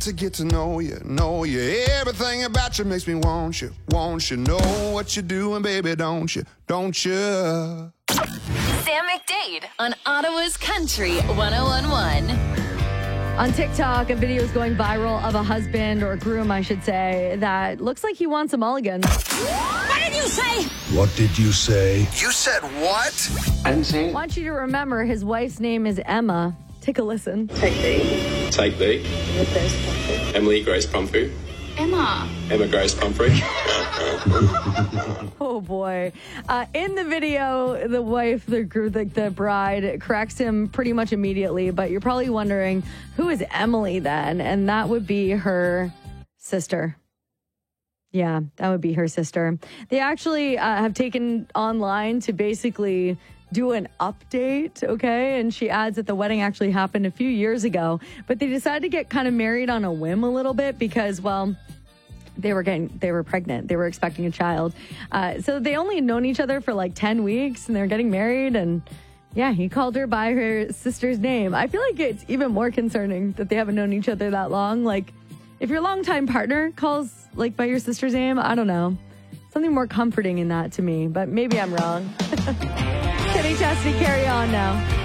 To get to know you. Everything about you makes me want you. Know what you're doing, baby, don't you? Sam McDade on Ottawa's Country 101.1. On TikTok, a video is going viral of a husband, or groom, I should say, that looks like he wants a mulligan. What did you say? What did you say? You said what? I didn't say it. I want you to remember his wife's name is Emma. Take a listen. Take B. Emily Grace Pumphrey. Emma Grace Pumphrey. Oh, boy. In the video, the wife, the bride, corrects him pretty much immediately, but you're probably wondering, who is Emily then? And that would be her sister. Yeah, that would be her sister. They actually have taken online to basically do an update, okay? And she adds that the wedding actually happened a few years ago, but they decided to get kind of married on a whim a little bit because, well, they were pregnant. They were expecting a child. So they only had known each other for like 10 weeks and they're getting married. And yeah, he called her by her sister's name. I feel like it's even more concerning that they haven't known each other that long. Like, if your longtime partner calls like by your sister's name, I don't know. Something more comforting in that to me, but maybe I'm wrong. Kenny Chesney, carry on now.